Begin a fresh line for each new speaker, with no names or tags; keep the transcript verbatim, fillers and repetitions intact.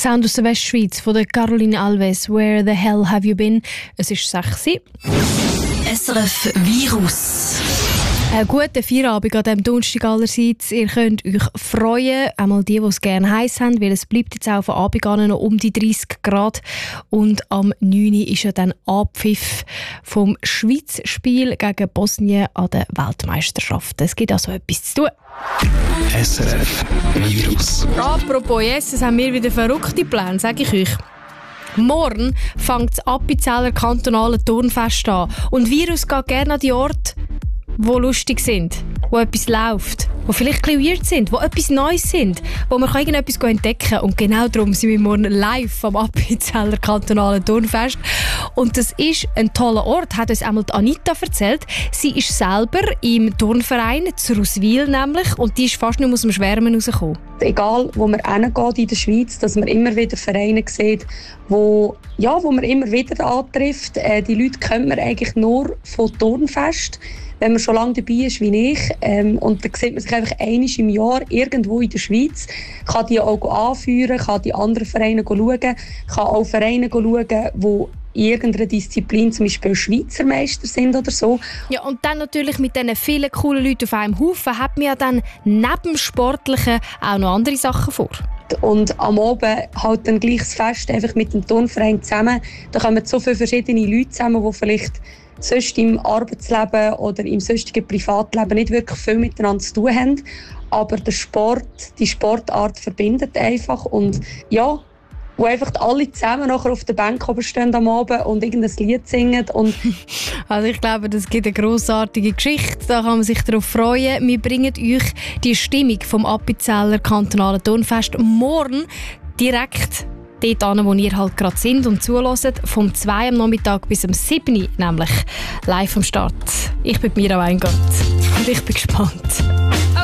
Sound aus der Westschweiz von der Caroline Alves. Where the hell have you been? Es ist sechs.
S R F Virus.
Einen guten Feierabend an diesem Donnerstag allerseits. Ihr könnt euch freuen, einmal die, die es gerne heiß haben, weil es bleibt jetzt auch von Abend an noch um die dreißig Grad. Und am neun Uhr ist ja dann Abpfiff vom Schweiz-Spiel gegen Bosnien an der Weltmeisterschaft. Es gibt also etwas zu tun.
S R F Virus.
Apropos Essen, haben wir wieder verrückte Pläne, sage ich euch. Morgen fängt das Appenzeller kantonale Turnfest an. Und Virus geht gerne an die Orte, die lustig sind, wo etwas läuft, die vielleicht ein bisschen weird sind, wo etwas Neues sind, wo man irgendetwas entdecken kann. Und genau darum sind wir morgen live am Appenzeller kantonalen Turnfest. Und das ist ein toller Ort, hat uns einmal Anita erzählt. Sie ist selber im Turnverein, zu Ruswil nämlich, und die ist fast nicht aus dem Schwärmen rausgekommen.
Egal, wo man hingeht in der Schweiz, dass man immer wieder Vereine sieht, wo, ja, wo man immer wieder antrifft. Äh, die Leute kennt man eigentlich nur von Turnfest, wenn man schon lange dabei ist wie ich. Ähm, und dann sieht man sich einfach einmal im Jahr irgendwo in der Schweiz, kann die auch anführen, kann die anderen Vereine schauen, kann auch Vereine schauen, die in irgendeiner Disziplin zum Beispiel Schweizer Meister sind oder so.
Ja, und dann natürlich mit diesen vielen coolen Leuten auf einem Haufen hat man ja dann neben dem Sportlichen auch noch andere Sachen vor.
Und am Abend halt dann gleich das Fest einfach mit dem Turnverein zusammen. Da kommen so viele verschiedene Leute zusammen, die vielleicht sonst im Arbeitsleben oder im sonstigen Privatleben nicht wirklich viel miteinander zu tun haben. Aber der Sport, die Sportart verbindet einfach. Und ja, wo einfach alle zusammen nachher auf der Bank stehen am Abend und irgendein Lied singen. Und
also ich glaube, das gibt eine grossartige Geschichte. Da kann man sich darauf freuen. Wir bringen euch die Stimmung vom Appenzeller kantonalen Turnfest morgen direkt dort an, wo ihr halt gerade sind und zuhört. Vom zwei am Nachmittag bis am sieben nämlich live am Start. Ich bin Mira Weingart und ich bin gespannt.